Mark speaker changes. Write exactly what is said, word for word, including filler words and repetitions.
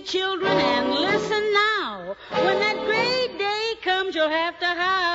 Speaker 1: children, and listen now. When that great day comes, you'll have to hide.